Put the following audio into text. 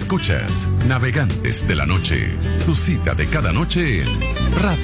Escuchas Navegantes de la Noche, tu cita de cada noche en Radio